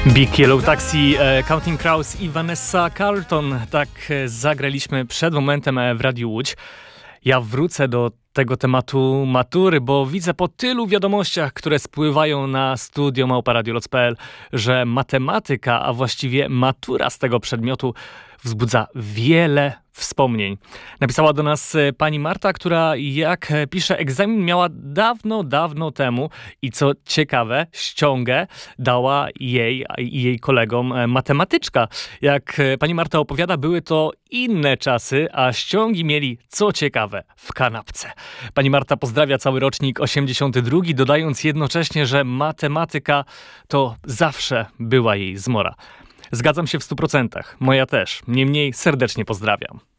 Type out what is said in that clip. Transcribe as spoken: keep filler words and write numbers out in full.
Big Yellow Taxi, e, Counting Crows i Vanessa Carlton. Tak e, zagraliśmy przed momentem e, w Radiu Łódź. Ja wrócę do tego tematu matury, bo widzę po tylu wiadomościach, które spływają na studio małpa radio loc kropka pe el, że matematyka, a właściwie matura z tego przedmiotu wzbudza wiele wspomnień. Napisała do nas pani Marta, która, jak pisze, egzamin miała dawno, dawno temu i co ciekawe, ściągę dała jej i jej kolegom matematyczka. Jak pani Marta opowiada, były to inne czasy, a ściągi mieli, co ciekawe, w kanapce. Pani Marta pozdrawia cały rocznik osiemdziesiąty drugi, dodając jednocześnie, że matematyka to zawsze była jej zmora. Zgadzam się w stu procentach. Moja też. Niemniej serdecznie pozdrawiam.